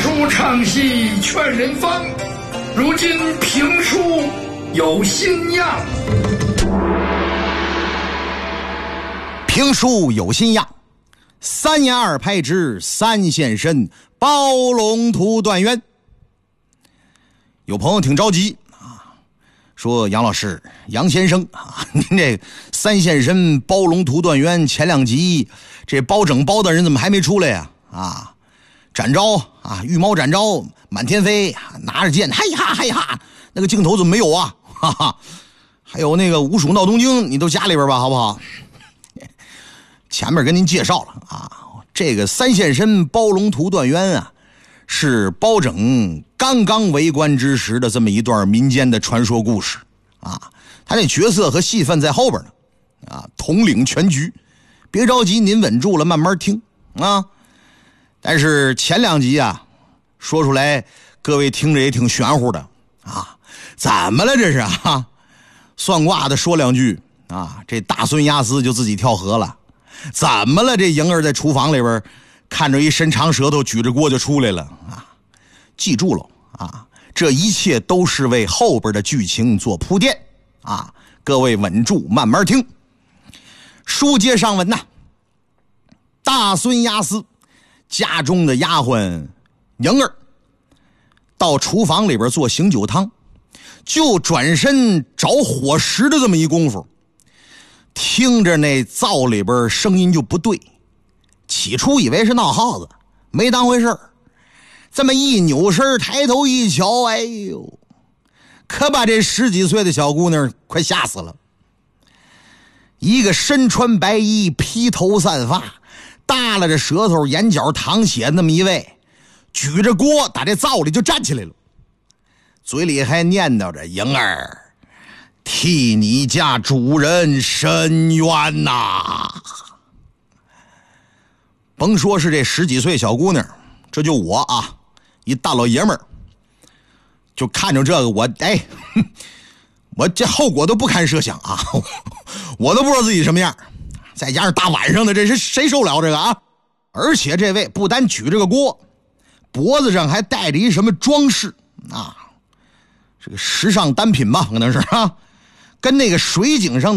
书唱戏劝人方，如今评书有新样。 评书有新样，3言2拍之三现身，包龙图断冤。有朋友挺着急啊，说杨老师、杨先生啊，您这三现身、包龙图断冤前2集，这包拯包的人怎么还没出来呀？啊，展昭啊，御猫展昭满天飞，拿着剑，嗨哈嗨哈，那个镜头怎么没有啊？哈哈，还有那个五鼠闹东京，你都家里边吧，好不好？前面跟您介绍了啊，这个三现身包龙图断冤啊，是包拯刚刚为官之时的这么一段民间的传说故事啊。他那角色和戏份在后边呢啊，统领全局。别着急，您稳住了，慢慢听啊。但是前2集啊，说出来各位听着也挺玄乎的啊。怎么了这是啊？算卦的说2句啊，这大孙押司就自己跳河了。怎么了？这莹儿在厨房里边看着一伸长舌头，举着锅就出来了啊！记住了啊，这一切都是为后边的剧情做铺垫啊！各位稳住，慢慢听。书接上文呐，大孙押司家中的丫鬟莹儿到厨房里边做醒酒汤，就转身找火石的这么一功夫。听着那灶里边声音就不对，起初以为是闹耗子，没当回事儿。这么一扭身抬头一瞧，哎呦，可把这10几岁的小姑娘快吓死了。一个身穿白衣，披头散发，耷拉着舌头，眼角淌血那么一位，举着锅打这灶里就站起来了，嘴里还念叨着：莹儿，替你家主人伸冤呐！甭说是这10几岁小姑娘，这就我啊，一大老爷们儿，就看着这个我这后果都不堪设想啊！我都不知道自己什么样，再加上大晚上的，这是谁受了这个啊？而且这位不单举这个锅，脖子上还带着一什么装饰啊？这个时尚单品吧，可能是啊。跟那个水井上